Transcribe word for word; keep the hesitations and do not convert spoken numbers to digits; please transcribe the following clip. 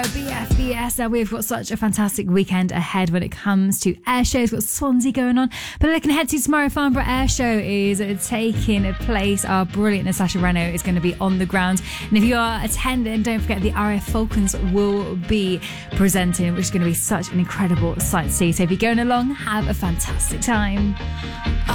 B F B S. Now we've got such a fantastic weekend ahead when it comes to air shows. We've got Swansea going on, but looking ahead to tomorrow, Farnborough Air Show is taking place. Our brilliant Natasha Reno is going to be on the ground, and if you are attending, don't forget the R A F Falcons will be presenting, which is going to be such an incredible sight to see. So if you're going along, have a fantastic time.